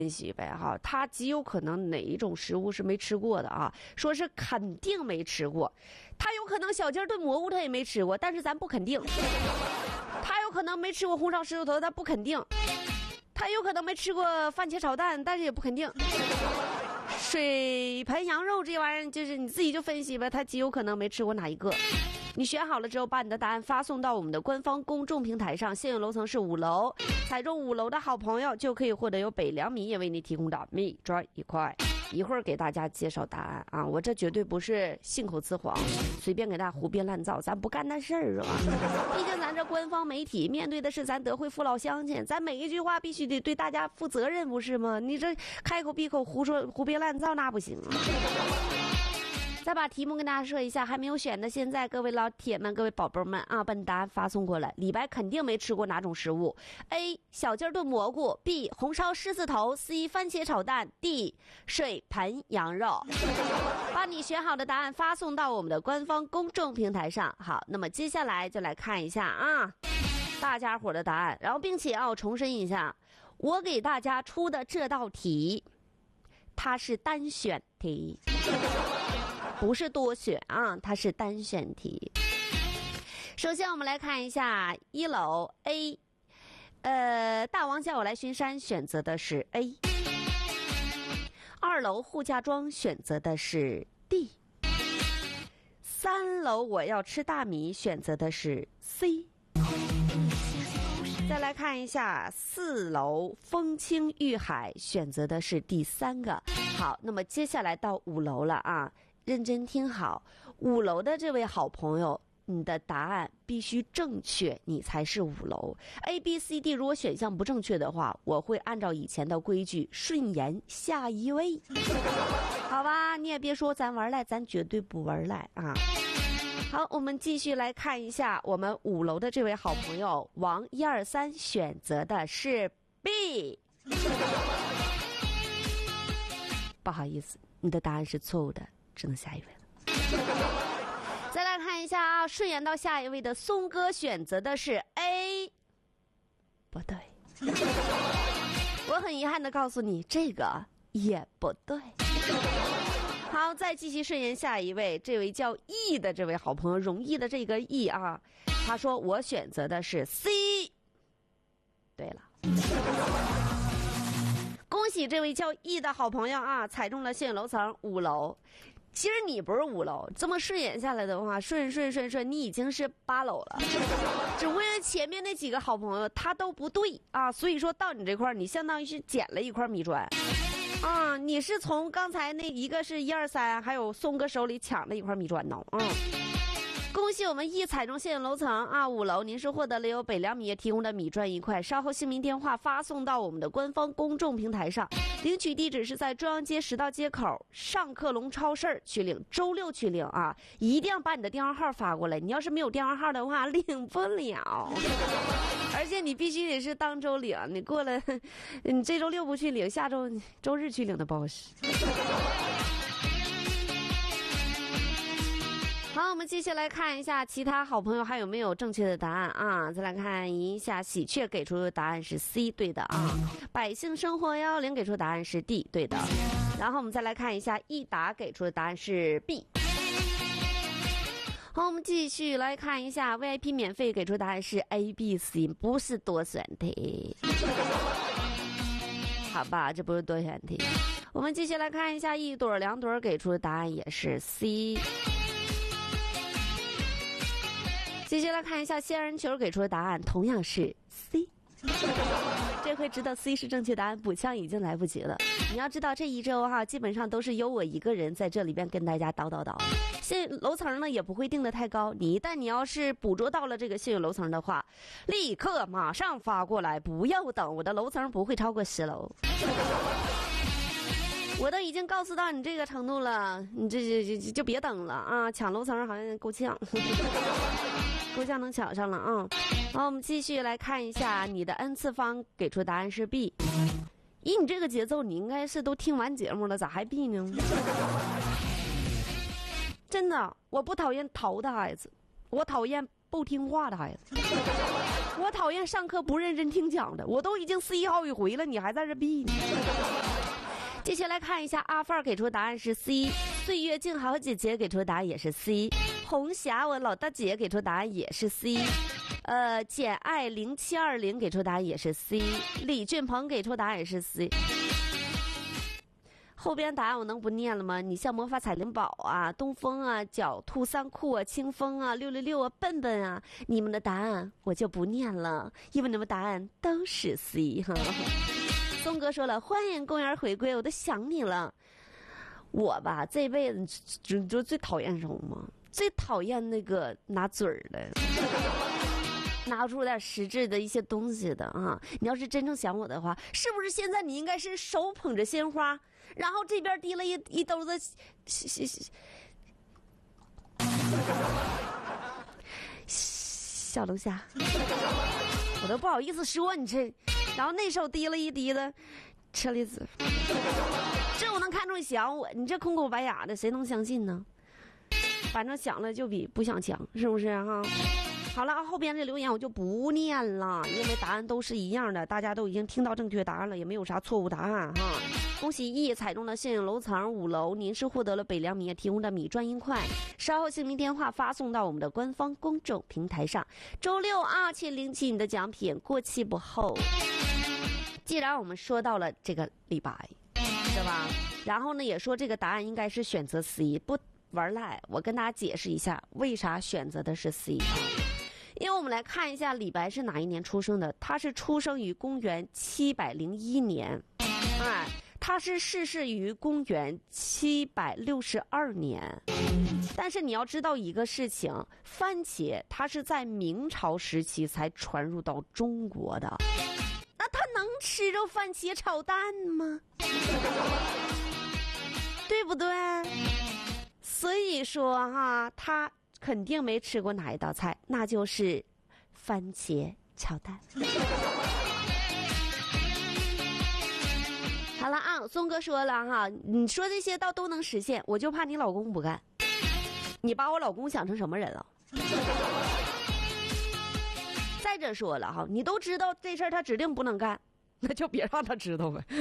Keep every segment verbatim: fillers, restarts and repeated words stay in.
分析呗哈，他极有可能哪一种食物是没吃过的啊？说是肯定没吃过，他有可能小鸡炖蘑菇他也没吃过，但是咱不肯定。他有可能没吃过红烧狮子头，他不肯定。他有可能没吃过番茄炒蛋，但是也不肯定。水盆羊肉这玩意儿，就是你自己就分析吧，他极有可能没吃过哪一个。你选好了之后，把你的答案发送到我们的官方公众平台上。幸运楼层是五楼，踩中五楼的好朋友就可以获得由北良米业为你提供的蜜砖一块。一会儿给大家介绍答案啊，我这绝对不是信口雌黄，随便给大家胡编乱造，咱不干那事儿是吧？毕竟咱这官方媒体面对的是咱德惠父老乡亲，咱每一句话必须得对大家负责任，不是吗？你这开口闭口胡说胡编乱造那不行。再把题目跟大家说一下，还没有选的，现在各位老铁们、各位宝贝们啊，把你答案发送过来。李白肯定没吃过哪种食物 ？A. 小鸡炖蘑菇 B. 红烧狮子头 C. 番茄炒蛋 D. 水盆羊肉。把你选好的答案发送到我们的官方公众平台上。好，那么接下来就来看一下啊，大家伙的答案。然后并且啊，我重申一下，我给大家出的这道题，它是单选题。不是多选啊，它是单选题。首先我们来看一下一楼 A， 呃，大王叫我来巡山选择的是 A， 二楼户家庄选择的是 D， 三楼我要吃大米选择的是 C。再来看一下四楼风清玉海选择的是第三个。好，那么接下来到五楼了啊。认真听好，五楼的这位好朋友，你的答案必须正确，你才是五楼。A B C D 如果选项不正确的话，我会按照以前的规矩顺延下一位。好吧，你也别说咱玩赖，咱绝对不玩赖啊。好，我们继续来看一下我们五楼的这位好朋友王一二三选择的是 B。不好意思，你的答案是错误的，只能下一位了。再来看一下啊，顺延到下一位的松哥选择的是 A， 不对。我很遗憾的告诉你，这个也不对。好，再继续顺延下一位，这位叫 E 的这位好朋友，容易的这个 E 啊，他说我选择的是 C。对了。恭喜这位叫 E 的好朋友啊，踩中了幸运楼层五楼。其实你不是五楼，这么顺延下来的话，顺顺顺顺，你已经是八楼了。只不过前面那几个好朋友他都不对啊，所以说到你这块，你相当于是捡了一块米砖啊。你是从刚才那一个是一二三，还有宋哥手里抢了一块米砖呢啊。恭喜我们一踩中幸运楼层啊，五楼您是获得了由北良米业提供的米砖一块，稍后姓名电话发送到我们的官方公众平台上，领取地址是在中央街十道街口上客隆超市去领，周六去领啊，一定要把你的电话号发过来，你要是没有电话号的话领不了，而且你必须得是当周领，你过了你这周六不去领，下周周日去领的不好使。好，我们接下来看一下其他好朋友还有没有正确的答案啊？再来看一下喜鹊给出的答案是 C， 对的啊。百姓生活幺幺零给出的答案是 D， 对的。然后我们再来看一下益达给出的答案是 B。好，我们继续来看一下 V I P 免费给出的答案是 A、B、C， 不是多选题。好吧，这不是多选题。我们继续来看一下一朵两朵给出的答案也是 C。接下来看一下仙人球给出的答案同样是 C。 这回知道 C 是正确答案，补枪已经来不及了。你要知道这一周哈，基本上都是由我一个人在这里边跟大家叨叨叨。幸运楼层呢也不会定得太高，你一旦你要是捕捉到了这个幸运楼层的话，立刻马上发过来，不要等，我的楼层不会超过十楼。我都已经告诉到你这个程度了，你这就就就别等了啊！抢楼层好像够呛。够呛能抢上了啊！好，我们继续来看一下你的 n 次方给出答案是 B。以你这个节奏，你应该是都听完节目了，咋还 B 呢？真的，我不讨厌淘的孩子，我讨厌不听话的孩子。 我讨厌上课不认真听讲的，我都已经 C 好几回了，你还在这 B 呢。接下来看一下，阿范儿给出答案是 C， 岁月静好姐姐给出答案也是 C， 红霞我老大姐给出答案也是 C， 呃，简爱零七二零给出答案也是 C， 李俊鹏给出答案也是 C。后边答案我能不念了吗？你像魔法彩铃宝啊，东风啊，狡兔三库啊，清风啊，六六六啊，笨笨啊，你们的答案我就不念了，因为你们答案都是 C 哈。松哥说了，欢迎公园回归，我都想你了。我吧，这辈子就就最讨厌什么吗？最讨厌那个拿嘴儿的。拿出点实质的一些东西的啊！你要是真正想我的话，是不是现在你应该是手捧着鲜花，然后这边提了一一兜子小龙虾，我都不好意思说你这，然后那手提了一提的车厘子，这我能看出你想我？你这空口白牙的，谁能相信呢？反正想了就比不想强，是不是哈？好了，后边的留言我就不念了，因为答案都是一样的，大家都已经听到正确答案了，也没有啥错误答案哈。恭喜 E 踩中了幸运楼层五楼，您是获得了北凉米业提供的米砖一块，稍后姓名电话发送到我们的官方公众平台上。周六啊，请领取你的奖品，过期不候。既然我们说到了这个李白，对吧？然后呢，也说这个答案应该是选择 C， 不玩赖，我跟大家解释一下为啥选择的是 C 啊。因为我们来看一下李白是哪一年出生的，他是出生于公元七百零一年，哎，他是逝世于公元七百六十二年。但是你要知道一个事情，番茄它是在明朝时期才传入到中国的，那他能吃着番茄炒蛋吗？对不对？所以说哈，他肯定没吃过哪一道菜，那就是番茄炒蛋。好了啊，松哥说了哈，你说这些倒都能实现，我就怕你老公不干。你把我老公想成什么人了？再者说了哈，你都知道这事儿他指定不能干，那就别让他知道呗。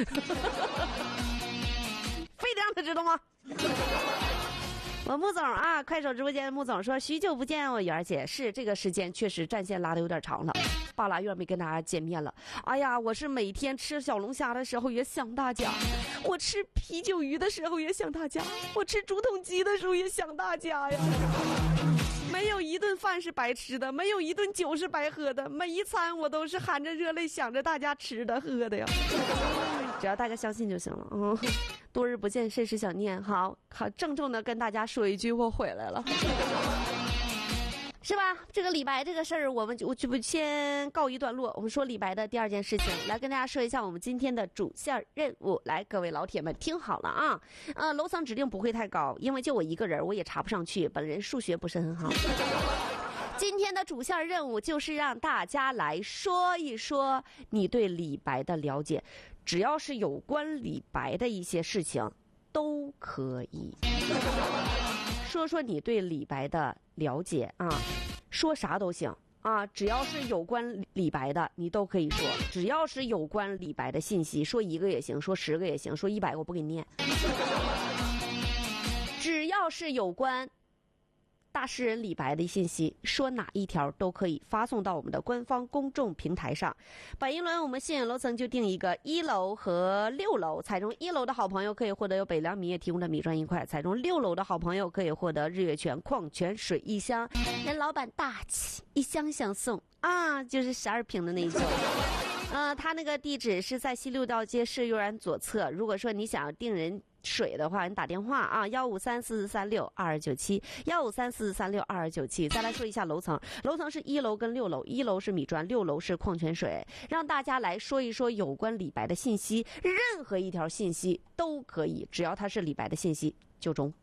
非得让他知道吗？我穆总啊，快手直播间的穆总说，许久不见我媛姐，是这个时间确实战线拉得有点长了，半拉月没跟大家见面了。哎呀，我是每天吃小龙虾的时候也想大家，我吃啤酒鱼的时候也想大家，我吃竹筒鸡的时候也想大家呀。没有一顿饭是白吃的，没有一顿酒是白喝的，每一餐我都是含着热泪想着大家吃的喝的呀。只要大家相信就行了。嗯，多日不见，甚是想念。好，好，郑重的跟大家说一句，我回来了，是吧？这个李白这个事儿，我们就就先告一段落。我们说李白的第二件事情，来跟大家说一下我们今天的主线任务。来，各位老铁们听好了啊！呃，楼层指定不会太高，因为就我一个人，我也查不上去，本人数学不是很好。今天的主线任务就是让大家来说一说你对李白的了解，只要是有关李白的一些事情都可以。说说你对李白的了解啊，说啥都行啊，只要是有关李白的你都可以说，只要是有关李白的信息，说一个也行，说十个也行，说一百个我不给你念。只要是有关大诗人李白的信息，说哪一条都可以发送到我们的官方公众平台上。本一轮我们信远楼层就定一个一楼和六楼，踩中一楼的好朋友可以获得由北凉米业提供的米砖一块，踩中六楼的好朋友可以获得日月泉矿泉水一箱。人老板大气，一箱相送啊，就是十二瓶的那一种。呃，他那个地址是在西六道街市幼儿园左侧。如果说你想要订人水的话，你打电话啊，幺五三四四三六二二九七，幺五三四四三六二二九七。再来说一下楼层，楼层是一楼跟六楼，一楼是米砖，六楼是矿泉水。让大家来说一说有关李白的信息，任何一条信息都可以，只要它是李白的信息就中。